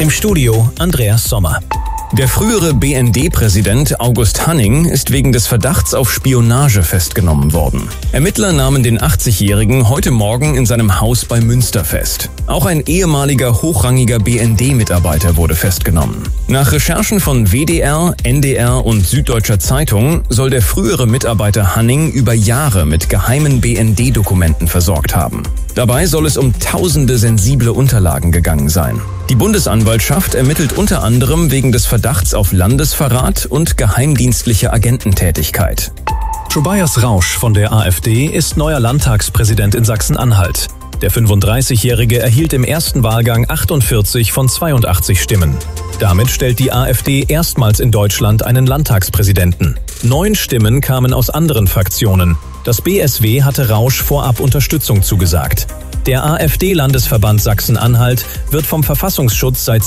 Im Studio Andreas Sommer. Der frühere BND-Präsident August Hanning ist wegen des Verdachts auf Spionage festgenommen worden. Ermittler nahmen den 80-Jährigen heute Morgen in seinem Haus bei Münster fest. Auch ein ehemaliger hochrangiger BND-Mitarbeiter wurde festgenommen. Nach Recherchen von WDR, NDR und Süddeutscher Zeitung soll der frühere Mitarbeiter Hanning über Jahre mit geheimen BND-Dokumenten versorgt haben. Dabei soll es um tausende sensible Unterlagen gegangen sein. Die Bundesanwaltschaft ermittelt unter anderem wegen des Verdachts auf Landesverrat und geheimdienstliche Agententätigkeit. Tobias Rausch von der AfD ist neuer Landtagspräsident in Sachsen-Anhalt. Der 35-Jährige erhielt im ersten Wahlgang 48 von 82 Stimmen. Damit stellt die AfD erstmals in Deutschland einen Landtagspräsidenten. 9 Stimmen kamen aus anderen Fraktionen. Das BSW hatte Rausch vorab Unterstützung zugesagt. Der AfD-Landesverband Sachsen-Anhalt wird vom Verfassungsschutz seit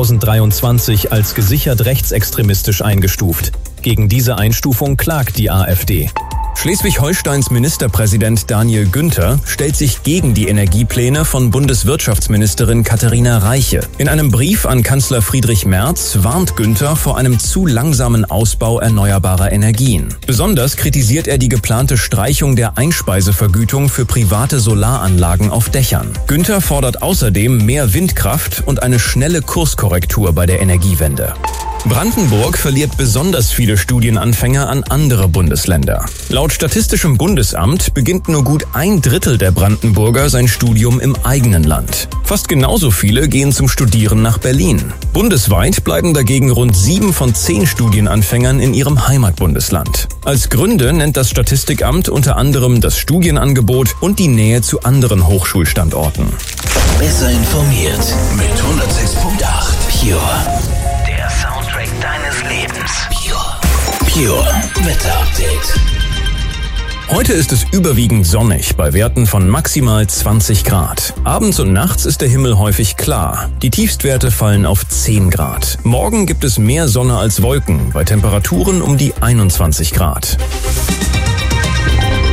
2023 als gesichert rechtsextremistisch eingestuft. Gegen diese Einstufung klagt die AfD. Schleswig-Holsteins Ministerpräsident Daniel Günther stellt sich gegen die Energiepläne von Bundeswirtschaftsministerin Katharina Reiche. In einem Brief an Kanzler Friedrich Merz warnt Günther vor einem zu langsamen Ausbau erneuerbarer Energien. Besonders kritisiert er die geplante Streichung der Einspeisevergütung für private Solaranlagen auf Dächern. Günther fordert außerdem mehr Windkraft und eine schnelle Kurskorrektur bei der Energiewende. Brandenburg verliert besonders viele Studienanfänger an andere Bundesländer. Laut Statistischem Bundesamt beginnt nur gut 1/3 der Brandenburger sein Studium im eigenen Land. Fast genauso viele gehen zum Studieren nach Berlin. Bundesweit bleiben dagegen rund 7 von 10 Studienanfängern in ihrem Heimatbundesland. Als Gründe nennt das Statistikamt unter anderem das Studienangebot und die Nähe zu anderen Hochschulstandorten. Besser informiert mit 106.8 Pure. Soundtrack deines Lebens. Pure Wetter Update. Heute ist es überwiegend sonnig bei Werten von maximal 20 Grad. Abends und nachts ist der Himmel häufig klar. Die Tiefstwerte fallen auf 10 Grad. Morgen gibt es mehr Sonne als Wolken bei Temperaturen um die 21 Grad.